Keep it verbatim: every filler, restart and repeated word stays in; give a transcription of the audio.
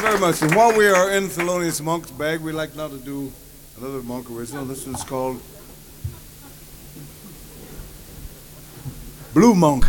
very much. And while we are in Thelonious Monk's bag, we'd like now to do another Monk original. This one's called Blue Monk.